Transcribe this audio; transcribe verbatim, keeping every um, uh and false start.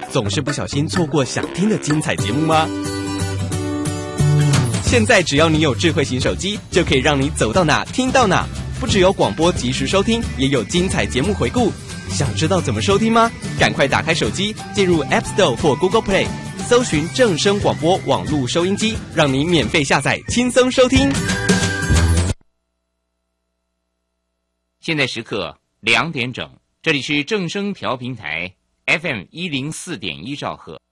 总是不小心错过想听的精彩节目吗？现在只要你有智慧型手机，就可以让你走到哪听到哪。不只有广播及时收听，也有精彩节目回顾。想知道怎么收听吗？赶快打开手机，进入 App Store 或 Google Play， 搜寻正声广播网络收音机，让你免费下载，轻松收听。 现在时刻两点整，这里是正声调频台 F M 一零四点一兆赫。